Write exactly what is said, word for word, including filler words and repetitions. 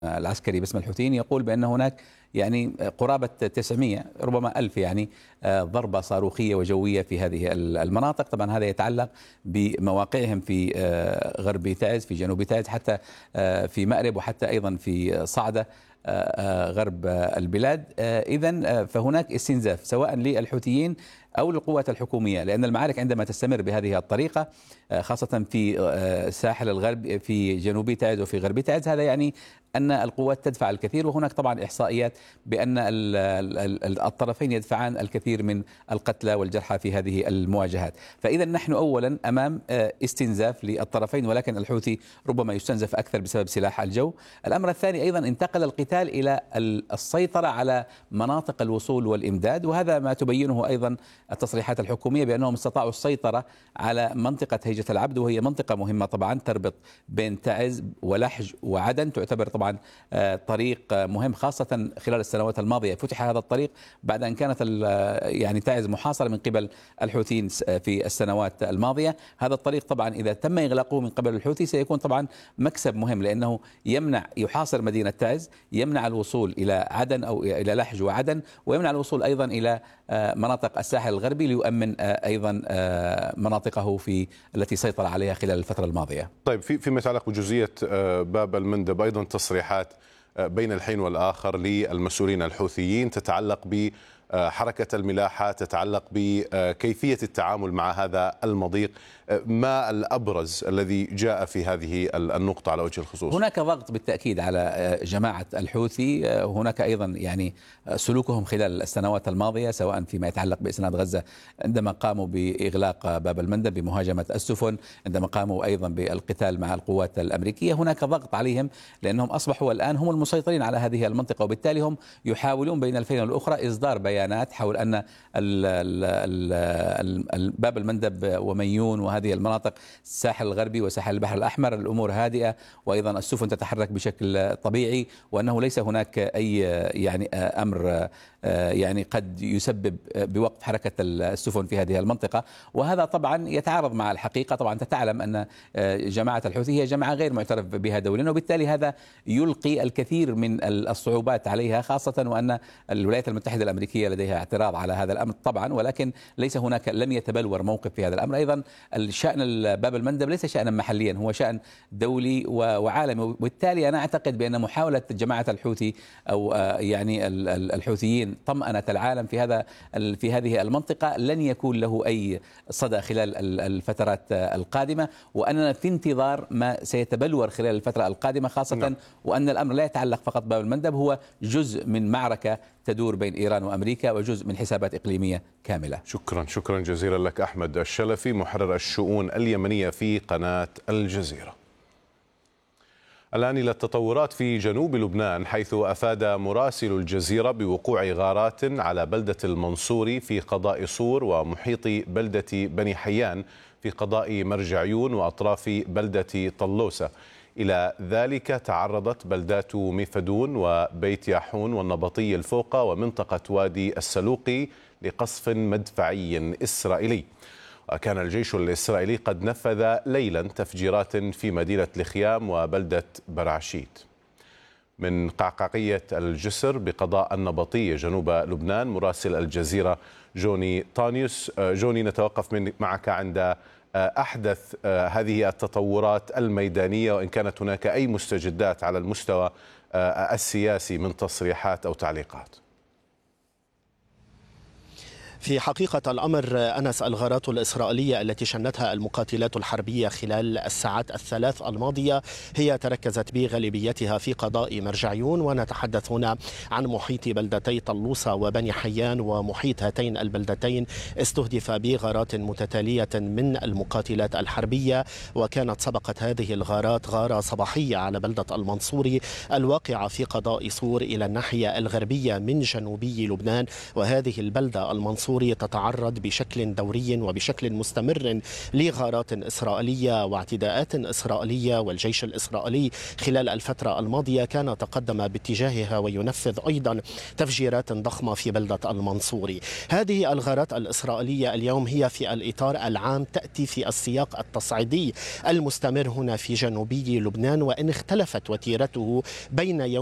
العسكري باسم الحوثيين يقول بأن هناك يعني قرابة تسعمئة ربما ألف يعني ضربة صاروخية وجوية في هذه المناطق. طبعا هذا يتعلق بمواقعهم في غرب تعز، في جنوب تعز، حتى في مأرب، وحتى أيضا في صعدة غرب البلاد. إذن فهناك استنزاف سواء للحوثيين أو للقوات الحكومية، لأن المعارك عندما تستمر بهذه الطريقة خاصة في ساحل الغرب في جنوب تعز وفي غرب تعز، هذا يعني أن القوات تدفع الكثير. وهناك طبعا إحصائيات بأن الطرفين يدفعان الكثير من القتلى والجرحى في هذه المواجهات. فإذا نحن أولا أمام استنزاف للطرفين، ولكن الحوثي ربما يستنزف أكثر بسبب سلاح الجو. الأمر الثاني أيضا انتقل القتال إلى السيطرة على مناطق الوصول والإمداد، وهذا ما تبينه أيضا التصريحات الحكومية بأنهم استطاعوا السيطرة على منطقة هيجة العبد، وهي منطقة مهمة طبعا تربط بين تعز ولحج وعدن، تعتبر طبعا طريق مهم خاصة خلال السنوات الماضية. فتح هذا الطريق بعد أن كانت يعني تعز محاصرة من قبل الحوثيين في السنوات الماضية. هذا الطريق طبعا إذا تم إغلاقه من قبل الحوثي سيكون طبعا مكسب مهم، لأنه يمنع يحاصر مدينة تعز، يمنع الوصول إلى عدن أو إلى لحج وعدن، ويمنع الوصول أيضا إلى مناطق الساحل الغربي ليؤمن أيضا مناطقه في التي سيطر عليها خلال الفترة الماضية. طيب في فيما يتعلق بجزئية باب المندب، أيضا تصريحات بين الحين والآخر للمسؤولين الحوثيين تتعلق بحركة الملاحة، تتعلق بكيفية التعامل مع هذا المضيق. ما الأبرز الذي جاء في هذه النقطة على وجه الخصوص؟ هناك ضغط بالتأكيد على جماعة الحوثي، هناك أيضا يعني سلوكهم خلال السنوات الماضية سواء فيما يتعلق بإسناد غزة عندما قاموا بإغلاق باب المندب بمهاجمة السفن، عندما قاموا أيضا بالقتال مع القوات الأمريكية. هناك ضغط عليهم لأنهم أصبحوا الآن هم المسيطرين على هذه المنطقة، وبالتالي هم يحاولون بين الفين والأخرى إصدار بيانات حول أن باب المندب وميون وهذه هذه المناطق الساحل الغربي وساحل البحر الأحمر الأمور هادئة، وأيضا السفن تتحرك بشكل طبيعي، وأنه ليس هناك أي يعني أمر يعني قد يسبب بوقف حركة السفن في هذه المنطقة. وهذا طبعا يتعارض مع الحقيقة. طبعا أنت تعلم أن جماعة الحوثي هي جماعة غير معترف بها دوليا، وبالتالي هذا يلقي الكثير من الصعوبات عليها، خاصة وأن الولايات المتحدة الأمريكية لديها اعتراض على هذا الأمر طبعا، ولكن ليس هناك لم يتبلور موقف في هذا الأمر. أيضا الشأن باب المندب ليس شأنا محليا، هو شأن دولي وعالمي، وبالتالي أنا أعتقد بأن محاولة جماعة الحوثي أو يعني الحوثيين طمأنة العالم في هذا في هذه المنطقة لن يكون له أي صدى خلال الفترات القادمة، وأننا في انتظار ما سيتبلور خلال الفترة القادمة، خاصة نعم. وأن الأمر لا يتعلق فقط بباب المندب، هو جزء من معركة تدور بين إيران وأمريكا وجزء من حسابات إقليمية كاملة. شكرا شكرا جزيلا لك أحمد الشلفي، محرر الشؤون اليمنية في قناة الجزيرة. الآن إلى التطورات في جنوب لبنان، حيث أفاد مراسل الجزيرة بوقوع غارات على بلدة المنصوري في قضاء صور ومحيط بلدة بني حيان في قضاء مرجعيون وأطراف بلدة طلوسة. إلى ذلك تعرضت بلدات ميفدون وبيت ياحون والنبطي الفوقة ومنطقة وادي السلوقي لقصف مدفعي إسرائيلي. وكان الجيش الإسرائيلي قد نفذ ليلا تفجيرات في مدينة الخيام وبلدة برعشيت. من قعقاعية الجسر بقضاء النبطي جنوب لبنان، مراسل الجزيرة جوني طانيوس. جوني، نتوقف من معك عند أحدث هذه التطورات الميدانية، وإن كانت هناك أي مستجدات على المستوى السياسي من تصريحات أو تعليقات. في حقيقة الأمر أنس، الغارات الإسرائيلية التي شنتها المقاتلات الحربية خلال الساعات الثلاث الماضية هي تركزت بغالبيتها في قضاء مرجعيون، ونتحدث هنا عن محيط بلدتي طلوسة وبني حيان. ومحيط هاتين البلدتين استهدف بغارات متتالية من المقاتلات الحربية، وكانت سبقت هذه الغارات غارة صباحية على بلدة المنصوري الواقعة في قضاء صور إلى الناحية الغربية من جنوبي لبنان. وهذه البلدة المنصوري المنصوري تتعرض بشكل دوري وبشكل مستمر لغارات إسرائيلية واعتداءات إسرائيلية، والجيش الإسرائيلي خلال الفترة الماضية كان تقدم باتجاهها وينفذ أيضا تفجيرات ضخمة في بلدة المنصوري. هذه الغارات الإسرائيلية اليوم هي في الإطار العام، تأتي في السياق التصعيدي المستمر هنا في جنوبي لبنان، وإن اختلفت وتيرته بين يوم